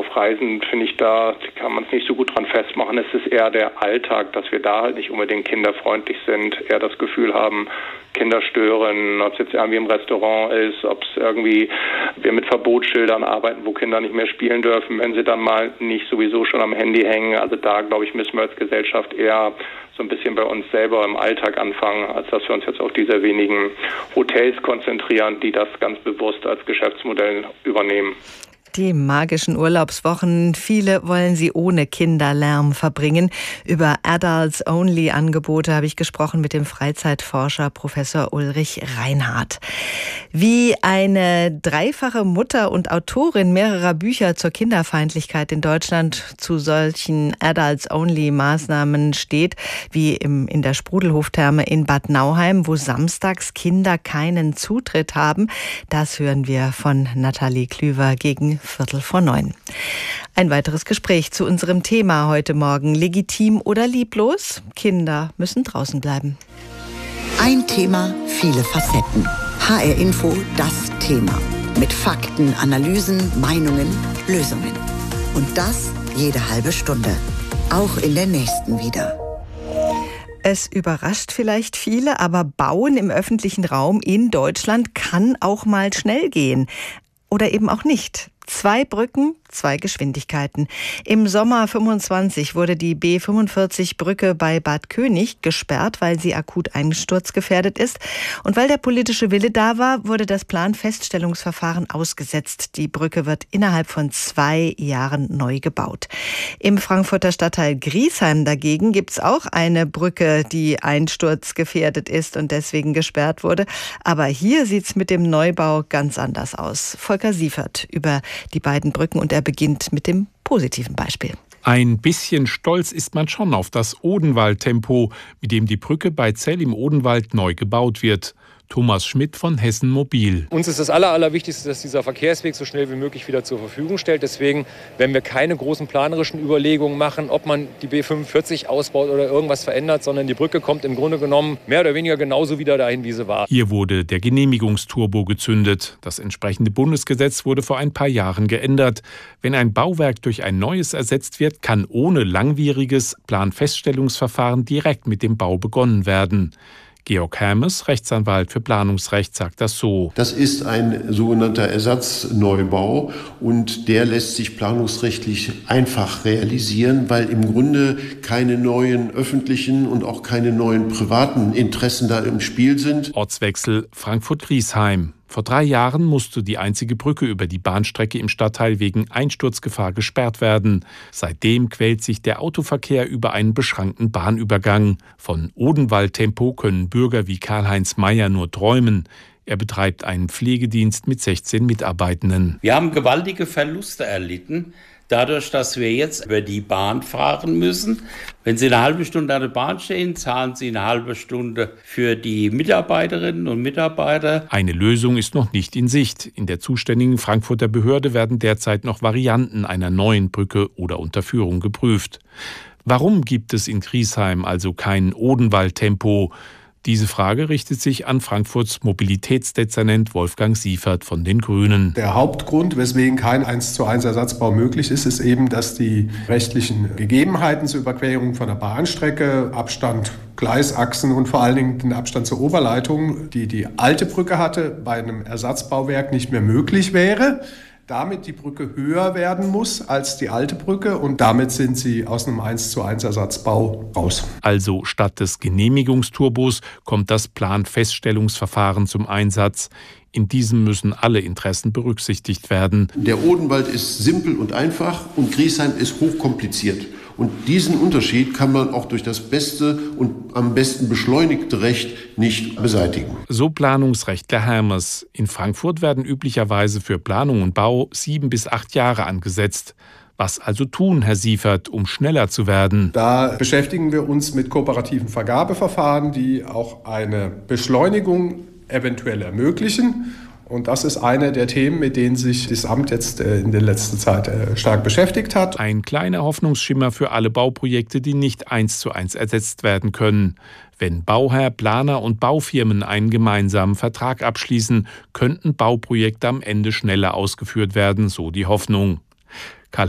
auf Reisen, finde ich, da kann man es nicht so gut dran festmachen. Es ist eher der Alltag, dass wir da halt nicht unbedingt kinderfreundlich sind, eher das Gefühl haben, Kinder stören, ob es jetzt irgendwie im Restaurant ist, ob es irgendwie wir mit Verbotsschildern arbeiten, wo Kinder nicht mehr spielen dürfen, wenn sie dann mal nicht sowieso schon am Handy hängen. Also da, glaube ich, müssen wir als Gesellschaft eher so ein bisschen bei uns selber im Alltag anfangen, als dass wir uns jetzt auf diese wenigen Hotels konzentrieren, die das ganz bewusst als Geschäftsmodell übernehmen. Die magischen Urlaubswochen, viele wollen sie ohne Kinderlärm verbringen. Über Adults-Only-Angebote habe ich gesprochen mit dem Freizeitforscher Professor Ulrich Reinhardt. Wie eine dreifache Mutter und Autorin mehrerer Bücher zur Kinderfeindlichkeit in Deutschland zu solchen Adults-Only-Maßnahmen steht, wie in der Sprudelhoftherme in Bad Nauheim, wo samstags Kinder keinen Zutritt haben, das hören wir von Nathalie Klüver gegen 8:45. Ein weiteres Gespräch zu unserem Thema heute Morgen. Legitim oder lieblos? Kinder müssen draußen bleiben. Ein Thema, viele Facetten. HR Info, das Thema. Mit Fakten, Analysen, Meinungen, Lösungen. Und das jede halbe Stunde. Auch in der nächsten wieder. Es überrascht vielleicht viele, aber Bauen im öffentlichen Raum in Deutschland kann auch mal schnell gehen. Oder eben auch nicht. 2 Brücken, 2 Geschwindigkeiten. Im Sommer 25 wurde die B45-Brücke bei Bad König gesperrt, weil sie akut einsturzgefährdet ist. Und weil der politische Wille da war, wurde das Planfeststellungsverfahren ausgesetzt. Die Brücke wird innerhalb von 2 Jahren neu gebaut. Im Frankfurter Stadtteil Griesheim dagegen gibt es auch eine Brücke, die einsturzgefährdet ist und deswegen gesperrt wurde. Aber hier sieht es mit dem Neubau ganz anders aus. Volker Siefert über die beiden Brücken und er beginnt mit dem positiven Beispiel. Ein bisschen stolz ist man schon auf das Odenwald-Tempo, mit dem die Brücke bei Zell im Odenwald neu gebaut wird. Thomas Schmidt von Hessen Mobil. Uns ist das Allerwichtigste, dass dieser Verkehrsweg so schnell wie möglich wieder zur Verfügung stellt. Deswegen werden wir keine großen planerischen Überlegungen machen, ob man die B45 ausbaut oder irgendwas verändert, sondern die Brücke kommt im Grunde genommen mehr oder weniger genauso wieder dahin, wie sie war. Hier wurde der Genehmigungsturbo gezündet. Das entsprechende Bundesgesetz wurde vor ein paar Jahren geändert. Wenn ein Bauwerk durch ein neues ersetzt wird, kann ohne langwieriges Planfeststellungsverfahren direkt mit dem Bau begonnen werden. Georg Hermes, Rechtsanwalt für Planungsrecht, sagt das so. Das ist ein sogenannter Ersatzneubau und der lässt sich planungsrechtlich einfach realisieren, weil im Grunde keine neuen öffentlichen und auch keine neuen privaten Interessen da im Spiel sind. Ortswechsel Frankfurt-Griesheim. Vor 3 Jahren musste die einzige Brücke über die Bahnstrecke im Stadtteil wegen Einsturzgefahr gesperrt werden. Seitdem quält sich der Autoverkehr über einen beschränkten Bahnübergang. Von Odenwald-Tempo können Bürger wie Karl-Heinz Meyer nur träumen. Er betreibt einen Pflegedienst mit 16 Mitarbeitenden. Wir haben gewaltige Verluste erlitten. Dadurch, dass wir jetzt über die Bahn fahren müssen. Wenn Sie eine halbe Stunde an der Bahn stehen, zahlen Sie eine halbe Stunde für die Mitarbeiterinnen und Mitarbeiter. Eine Lösung ist noch nicht in Sicht. In der zuständigen Frankfurter Behörde werden derzeit noch Varianten einer neuen Brücke oder Unterführung geprüft. Warum gibt es in Griesheim also kein Odenwald-Tempo? Diese Frage richtet sich an Frankfurts Mobilitätsdezernent Wolfgang Siefert von den Grünen. Der Hauptgrund, weswegen kein 1:1 Ersatzbau möglich ist, ist eben, dass die rechtlichen Gegebenheiten zur Überquerung von der Bahnstrecke, Abstand, Gleisachsen und vor allen Dingen den Abstand zur Oberleitung, die die alte Brücke hatte, bei einem Ersatzbauwerk nicht mehr möglich wäre. Damit die Brücke höher werden muss als die alte Brücke und damit sind sie aus einem 1:1 Ersatzbau raus. Also statt des Genehmigungsturbos kommt das Planfeststellungsverfahren zum Einsatz. In diesem müssen alle Interessen berücksichtigt werden. Der Odenwald ist simpel und einfach und Griesheim ist hochkompliziert. Und diesen Unterschied kann man auch durch das beste und am besten beschleunigte Recht nicht beseitigen. So Planungsrechtler Hermes. In Frankfurt werden üblicherweise für Planung und Bau 7 bis 8 Jahre angesetzt. Was also tun, Herr Siefert, um schneller zu werden? Da beschäftigen wir uns mit kooperativen Vergabeverfahren, die auch eine Beschleunigung eventuell ermöglichen. Und das ist eine der Themen, mit denen sich das Amt jetzt in der letzten Zeit stark beschäftigt hat. Ein kleiner Hoffnungsschimmer für alle Bauprojekte, die nicht 1:1 ersetzt werden können. Wenn Bauherr, Planer und Baufirmen einen gemeinsamen Vertrag abschließen, könnten Bauprojekte am Ende schneller ausgeführt werden, so die Hoffnung.